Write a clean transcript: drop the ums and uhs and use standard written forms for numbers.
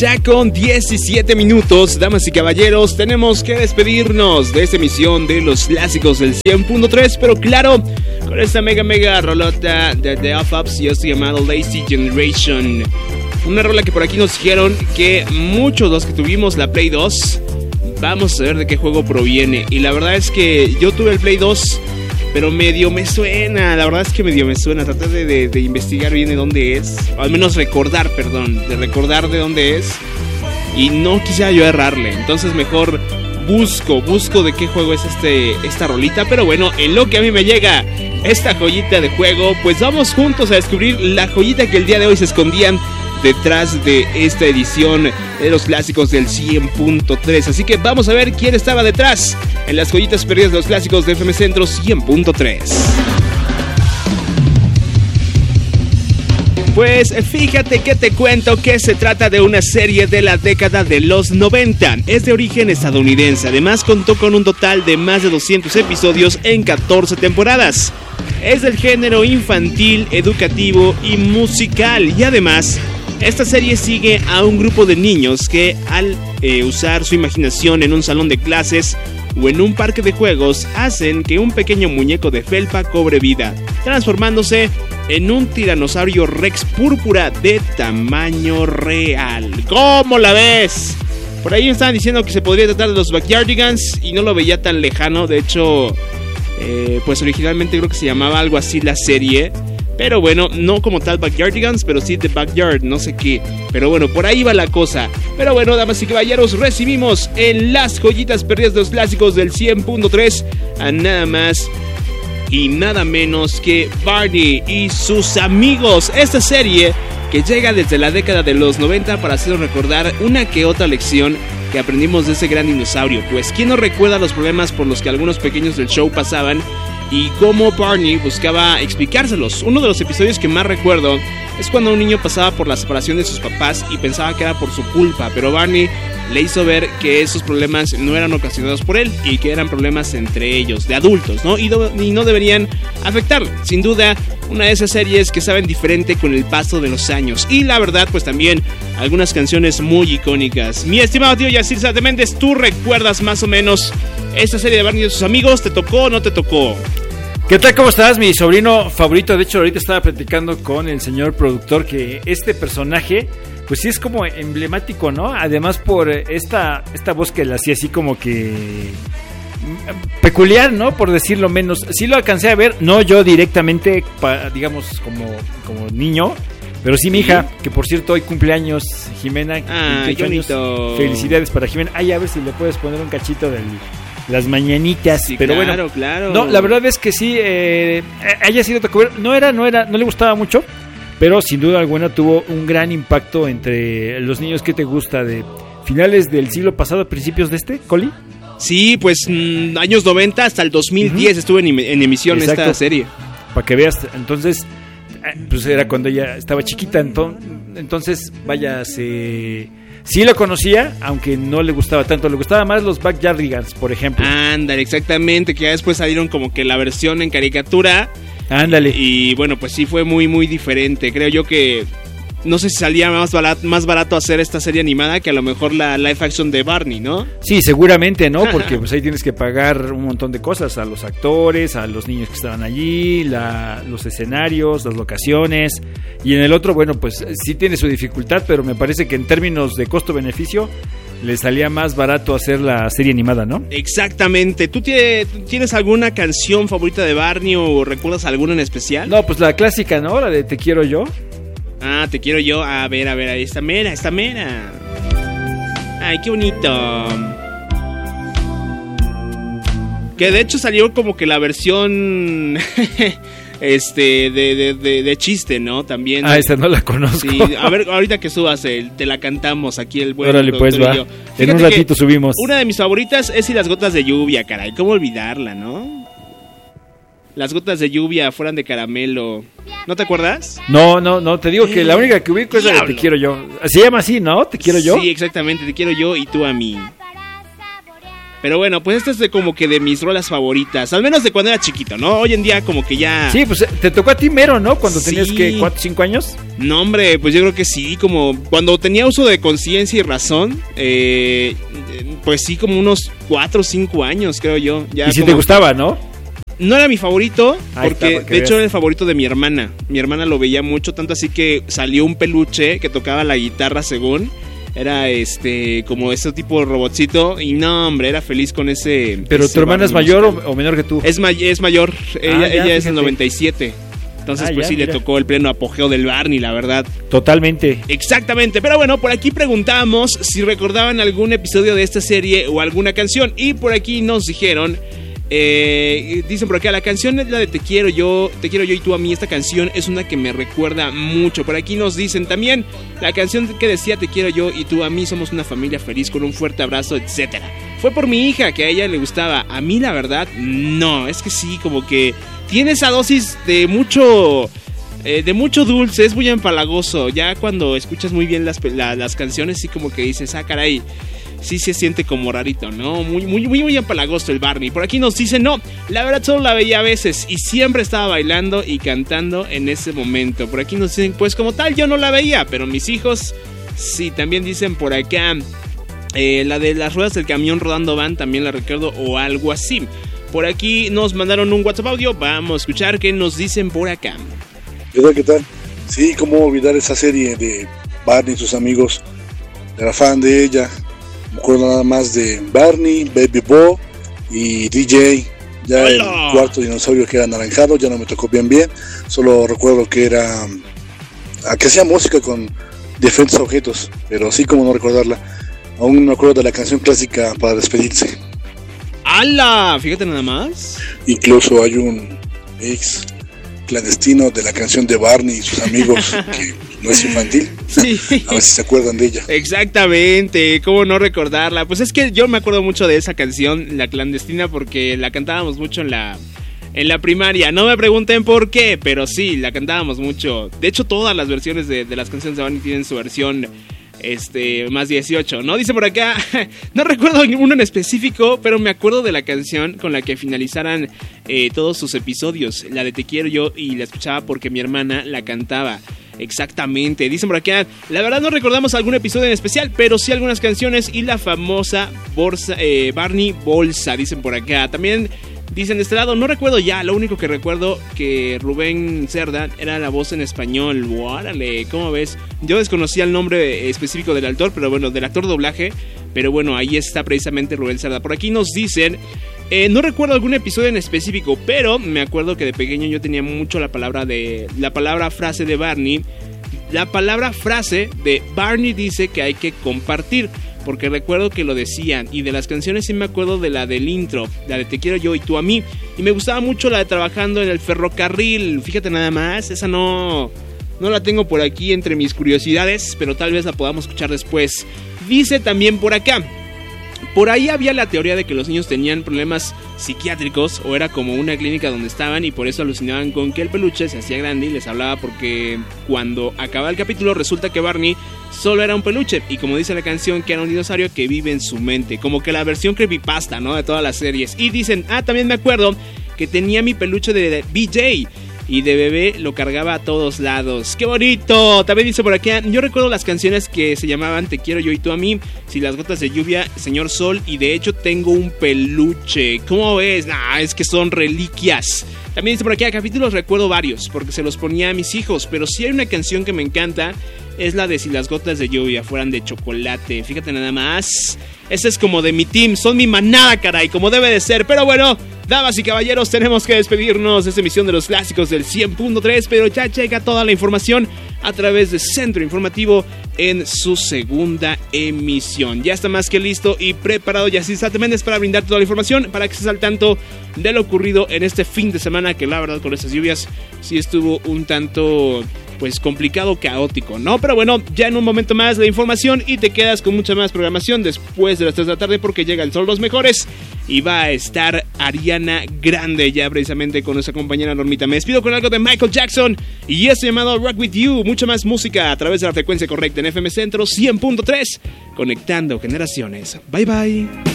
Ya con 17 minutos, damas y caballeros, tenemos que despedirnos de esta emisión de los clásicos del 100.3, pero claro, con esta mega rolota de The Off-Ups y esto llamado Lazy Generation. Una rola que por aquí nos dijeron que muchos de los que tuvimos la Play 2, vamos a ver de qué juego proviene. Y la verdad es que yo tuve el Play 2, pero medio me suena, la verdad es que medio me suena. Traté de investigar bien de dónde es, o al menos recordar de dónde es. Y no quisiera yo errarle, entonces mejor busco de qué juego es esta rolita. Pero bueno, en lo que a mí me llega esta joyita de juego, pues vamos juntos a descubrir la joyita que el día de hoy se escondían detrás de esta edición de los clásicos del 100.3. Así que vamos a ver quién estaba detrás en las joyitas perdidas de los clásicos de FM Centro 100.3. Pues fíjate que te cuento que se trata de una serie de la década de los 90. Es de origen estadounidense, además contó con un total de más de 200 episodios en 14 temporadas. Es del género infantil, educativo y musical, y además esta serie sigue a un grupo de niños que al usar su imaginación en un salón de clases o en un parque de juegos hacen que un pequeño muñeco de felpa cobre vida, transformándose en un tiranosaurio rex púrpura de tamaño real. ¿Cómo la ves? Por ahí me estaban diciendo que se podría tratar de los Backyardigans y no lo veía tan lejano. De hecho, pues originalmente creo que se llamaba algo así la serie. Pero bueno, no como tal Backyardigans, pero sí The Backyard, no sé qué. Pero bueno, por ahí va la cosa. Pero bueno, damas y caballeros, recibimos en las joyitas perdidas de los clásicos del 100.3 a nada más y nada menos que Barney y sus amigos. Esta serie que llega desde la década de los 90 para hacernos recordar una que otra lección que aprendimos de ese gran dinosaurio. Pues ¿quién no recuerda los problemas por los que algunos pequeños del show pasaban y cómo Barney buscaba explicárselos? Uno de los episodios que más recuerdo es cuando un niño pasaba por la separación de sus papás y pensaba que era por su culpa, pero Barney le hizo ver que esos problemas no eran ocasionados por él y que eran problemas entre ellos, de adultos, ¿no? Y no deberían afectarle. Sin duda, una de esas series que saben diferente con el paso de los años. Y la verdad, pues también algunas canciones muy icónicas. Mi estimado tío Yacir Sá de Méndez, ¿tú recuerdas más o menos esta serie de Barney y sus amigos? ¿Te tocó o no te tocó? ¿Qué tal? ¿Cómo estás? Mi sobrino favorito. De hecho, ahorita estaba platicando con el señor productor que este personaje, pues sí es como emblemático, ¿no? Además por esta voz que le hacía así como que peculiar, ¿no? Por decirlo menos. Sí lo alcancé a ver, no yo directamente, digamos, como niño, pero sí mi hija, que por cierto hoy cumpleaños, Jimena. Qué bonito. Felicidades para Jimena. Ay, a ver si le puedes poner un cachito de las mañanitas. Sí, pero claro, bueno, claro. No, la verdad es que sí, haya sido no le gustaba mucho, pero sin duda alguna tuvo un gran impacto entre los niños. ¿Qué te gusta? ¿De finales del siglo pasado, principios de Coli? Sí, pues años 90 hasta el 2010 estuvo en emisión. Exacto. Esta serie. Para que veas, entonces, pues era cuando ella estaba chiquita, entonces vaya, sí lo conocía, aunque no le gustaba tanto. Le gustaba más los Backyardigans, por ejemplo. Ándale, exactamente, que ya después salieron como que la versión en caricatura. Ándale. Y bueno, pues sí fue muy, muy diferente. Creo yo que no sé si salía más barato hacer esta serie animada que a lo mejor la live action de Barney, ¿no? Sí, seguramente, ¿no? Porque pues ahí tienes que pagar un montón de cosas, a los actores, a los niños que estaban allí, los escenarios, las locaciones. Y en el otro, bueno, pues sí tiene su dificultad, pero me parece que en términos de costo-beneficio le salía más barato hacer la serie animada, ¿no? Exactamente. ¿Tú tienes alguna canción favorita de Barney o recuerdas alguna en especial? No, pues la clásica, ¿no? La de Te Quiero Yo. Ah, Te Quiero Yo. A ver, ahí está mera. Ay, qué bonito. Que de hecho salió como que la versión de chiste, ¿no? También. Ah, esa no la conozco. Sí, a ver, ahorita que subas, te la cantamos aquí el buen. Órale, pues va. En un ratito subimos. Una de mis favoritas es Y las gotas de lluvia, caray. ¿Cómo olvidarla, no? Las gotas de lluvia fueran de caramelo. ¿No te acuerdas? No, te digo que la única que ubico es la de Te Quiero Yo. Se llama así, ¿no? Te Quiero Yo. Sí, exactamente, Te Quiero Yo y tú a mí. Pero bueno, pues esta es como que de mis rolas favoritas, al menos de cuando era chiquito, ¿no? Hoy en día como que ya... Sí, pues te tocó a ti mero, ¿no? Cuando Sí. tenías, ¿qué? ¿4, 5 años? No, hombre, pues yo creo que sí, como cuando tenía uso de conciencia y razón, pues sí, como unos 4 o 5 años, creo yo. Ya Y si como... te gustaba, ¿no? No era mi favorito, Ahí porque está, para que de hecho veas. era el favorito de mi hermana. Mi hermana lo veía mucho, tanto así que salió un peluche que tocaba la guitarra según... Era como ese tipo de robotcito. Y no, hombre, era feliz con ese. Pero ese tu hermana es Barney mayor musical. o menor que tú. Es mayor. Ella ya, es del fíjate. 97. Entonces, pues Ya, sí, mira. le tocó el pleno apogeo del Barney, la verdad. Totalmente. Exactamente. Pero bueno, por aquí preguntamos si recordaban algún episodio de esta serie o alguna canción. Y por aquí nos dijeron. Dicen por acá, la canción es la de Te quiero yo y tú a mí. Esta canción es una que me recuerda mucho. Por aquí nos dicen también la canción que decía Te quiero yo y tú a mí, somos una familia feliz con un fuerte abrazo, etcétera. Fue por mi hija, que a ella le gustaba. A mí la verdad, no. Es que sí, como que tiene esa dosis de mucho dulce, es muy empalagoso. Ya cuando escuchas muy bien las canciones, sí como que dices, ah, caray, sí se siente como rarito, ¿no? Muy empalagoso el Barney. Por aquí nos dicen, no, la verdad solo la veía a veces y siempre estaba bailando y cantando en ese momento. Por aquí nos dicen, pues como tal yo no la veía, pero mis hijos sí. También dicen por acá, la de las ruedas del camión rodando van, también la recuerdo o algo así. Por aquí nos mandaron un WhatsApp audio, vamos a escuchar qué nos dicen por acá. ¿Qué tal? Sí, cómo olvidar esa serie de Barney y sus amigos. Era fan de ella. Me acuerdo nada más de Barney, Baby Bo y DJ. Ya ¡Hola! el cuarto dinosaurio que era anaranjado, ya no me tocó bien. Solo recuerdo que era... que hacía música con diferentes objetos, pero sí como no recordarla. Aún me acuerdo de la canción clásica para despedirse. ¡Hala! Fíjate nada más. Incluso hay un mix clandestino de la canción de Barney y sus amigos que no es infantil. Sí. A ver si se acuerdan de ella. Exactamente, ¿cómo no recordarla? Pues es que yo me acuerdo mucho de esa canción, La Clandestina, porque la cantábamos mucho en la primaria. No me pregunten por qué, pero sí, la cantábamos mucho. De hecho, todas las versiones de las canciones de Barney tienen su versión más 18, ¿no? Dice por acá, no recuerdo uno en específico, pero me acuerdo de la canción con la que finalizaran todos sus episodios, la de Te quiero yo, y la escuchaba porque mi hermana la cantaba. Exactamente, dicen por acá, la verdad no recordamos algún episodio en especial, pero sí algunas canciones y la famosa Barney Bolsa, dicen por acá. También dicen de este lado, no recuerdo ya, lo único que recuerdo que Rubén Cerda era la voz en español. Órale, ¿cómo ves? Yo desconocía el nombre específico del actor, pero bueno, del actor doblaje, pero bueno, ahí está precisamente Rubén Cerda. Por aquí nos dicen, no recuerdo algún episodio en específico, pero me acuerdo que de pequeño yo tenía mucho la palabra frase de Barney. La palabra frase de Barney dice que hay que compartir, porque recuerdo que lo decían. Y de las canciones sí me acuerdo de la del intro, la de Te quiero yo y tú a mí. Y me gustaba mucho la de Trabajando en el ferrocarril. Fíjate nada más, esa no la tengo por aquí entre mis curiosidades, pero tal vez la podamos escuchar después. Dice también por acá, por ahí había la teoría de que los niños tenían problemas psiquiátricos o era como una clínica donde estaban y por eso alucinaban con que el peluche se hacía grande y les hablaba, porque cuando acaba el capítulo resulta que Barney solo era un peluche y como dice la canción que era un dinosaurio que vive en su mente, como que la versión creepypasta, ¿no? De todas las series. Y dicen, también me acuerdo que tenía mi peluche de BJ y de bebé lo cargaba a todos lados. ¡Qué bonito! También dice por acá, yo recuerdo las canciones que se llamaban Te quiero yo y tú a mí, Si las gotas de lluvia, Señor Sol, y de hecho tengo un peluche. ¿Cómo ves? Es que son reliquias. También dice por acá, capítulos recuerdo varios, porque se los ponía a mis hijos, pero si hay una canción que me encanta, es la de Si las gotas de lluvia fueran de chocolate. Fíjate nada más. Ese es como de mi team, son mi manada, caray, como debe de ser. Pero bueno, damas y caballeros, tenemos que despedirnos de esta emisión de los clásicos del 100.3, pero ya llega toda la información a través de Centro Informativo en su segunda emisión. Ya está más que listo y preparado Yacisa Méndez para brindar toda la información, para que estés al tanto de lo ocurrido en este fin de semana, que la verdad con estas lluvias sí estuvo un tanto pues complicado, caótico, ¿no? Pero bueno, ya en un momento más la información y te quedas con mucha más programación después de las 3 de la tarde, porque llega el Sol Los Mejores y va a estar Ariana Grande ya precisamente con nuestra compañera Normita. Me despido con algo de Michael Jackson y esto llamado Rock With You. Mucha más música a través de la frecuencia correcta en FM Centro 100.3, conectando generaciones. Bye bye.